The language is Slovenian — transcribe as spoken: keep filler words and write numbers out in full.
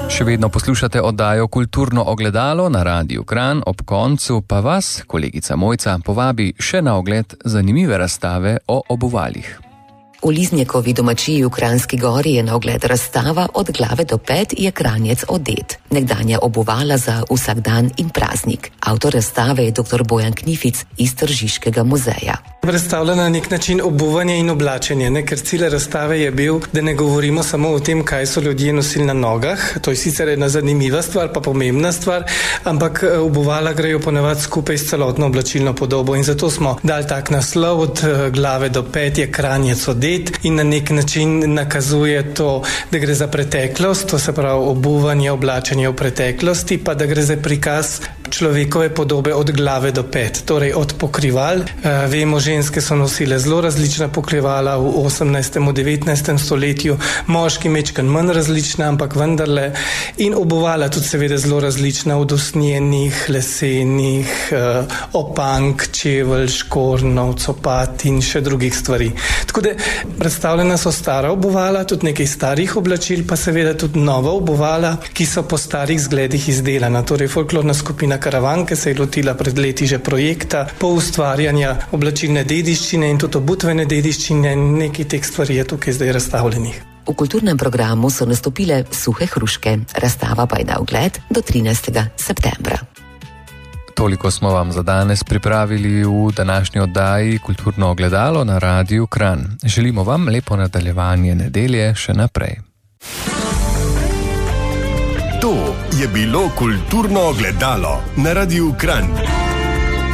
Še vedno poslušate oddajo Kulturno ogledalo na Radiu Kranj, ob koncu pa vas, kolegica Mojca, povabi še na ogled zanimive razstave o obuvalih. V Liznjekovi domačiji v Kranjski Gori je na ogled razstava Od glave do pet je Kranjec odet. Nekdanja obuvala za vsak dan in praznik. Avtor razstave je doktor Bojan Knific iz Tržiškega muzeja. Predstavlja na nek način obuvanje in oblačenje, ne? Ker cilj razstave je bil, da ne govorimo samo o tem, kaj so ljudje nosili na nogah, to je sicer ena zanimiva stvar, pa pomembna stvar, ampak obuvala grejo ponavadi skupaj s celotno oblačilno podobo in zato smo dali tak naslov Od glave do pet je Kranjec odet in na nek način nakazuje to, da gre za preteklost, to se pravi obuvanje, oblačenje v preteklosti, pa da gre za prikaz človekove podobe od glave do pet, torej od pokrival. E, vemo, ženske so nosile zelo različna pokrivala v osemnajstem, devetnajstem stoletju, moški mečkan manj različna, ampak vendarle, in obuvala tudi seveda zelo različna, od usnjenih, lesenih, e, opank, čevelj, škornov, copat in še drugih stvari. Tako da predstavljena so stara obuvala, tudi nekaj starih oblačil, pa seveda tudi nova obuvala, ki so po starih zgledih izdelana. Torej folklorna skupina Karavan, ki se je lotila pred leti že projekta po ustvarjanja oblačilne dediščine in tudi obutvene dediščine, nekaj teh stvari je tukaj zdaj razstavljenih. V kulturnem programu so nastopile Suhe hruške, razstava pa je na ogled do trinajstega septembra. Toliko smo vam za danes pripravili v današnji oddaji Kulturno ogledalo na Radiu Kranj. Želimo vam lepo nadaljevanje nedelje še naprej. To je bilo Kulturno ogledalo na Radiu Kranj.